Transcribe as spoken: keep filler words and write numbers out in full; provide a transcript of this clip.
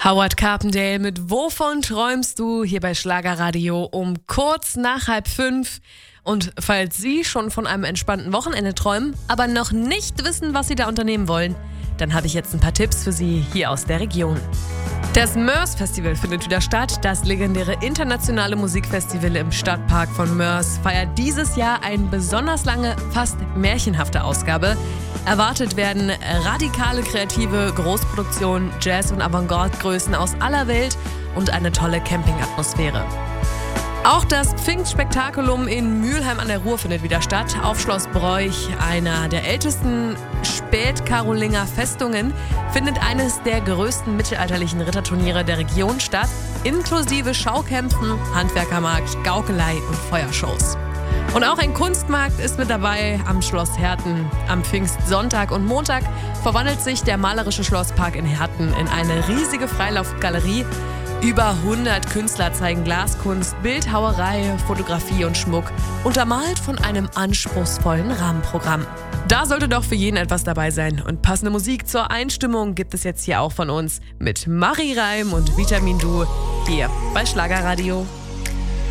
Howard Carpendale mit Wovon träumst du? Hier bei Schlagerradio um kurz nach halb fünf. Und falls Sie schon von einem entspannten Wochenende träumen, aber noch nicht wissen, was Sie da unternehmen wollen, dann habe ich jetzt ein paar Tipps für Sie hier aus der Region. Das Mörs Festival findet wieder statt. Das legendäre internationale Musikfestival im Stadtpark von Mörs feiert dieses Jahr eine besonders lange, fast märchenhafte Ausgabe. Erwartet werden radikale, kreative Großproduktionen, Jazz- und Avantgarde-Größen aus aller Welt und eine tolle Campingatmosphäre. Auch das Pfingstspektakulum in Mülheim an der Ruhr findet wieder statt. Auf Schloss Broich, einer der ältesten Spätkarolinger Festungen, findet eines der größten mittelalterlichen Ritterturniere der Region statt, inklusive Schaukämpfen, Handwerkermarkt, Gaukelei und Feuershows. Und auch ein Kunstmarkt ist mit dabei am Schloss Herten. Am Pfingstsonntag und Montag verwandelt sich der malerische Schlosspark in Herten in eine riesige Freilaufgalerie. Über hundert Künstler zeigen Glaskunst, Bildhauerei, Fotografie und Schmuck, untermalt von einem anspruchsvollen Rahmenprogramm. Da sollte doch für jeden etwas dabei sein. Und passende Musik zur Einstimmung gibt es jetzt hier auch von uns mit Marie Reim und Vitamin Du hier bei Schlagerradio.